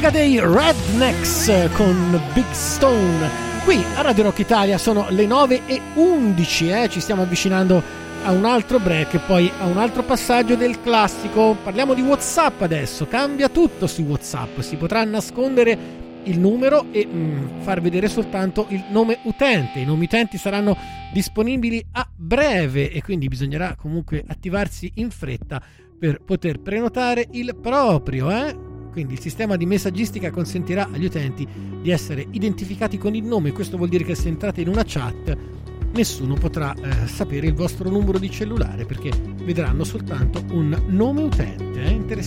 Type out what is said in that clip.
musica dei Rednecks con Big Stone. Qui a Radio Rock Italia sono le 9:11, ci stiamo avvicinando a un altro break e poi a un altro passaggio del classico. Parliamo di WhatsApp adesso, cambia tutto su WhatsApp, si potrà nascondere il numero e far vedere soltanto il nome utente. I nomi utenti saranno disponibili a breve e quindi bisognerà comunque attivarsi in fretta per poter prenotare il proprio, Quindi il sistema di messaggistica consentirà agli utenti di essere identificati con il nome. Questo vuol dire che se entrate in una chat nessuno potrà sapere il vostro numero di cellulare, perché vedranno soltanto un nome utente. Interessante.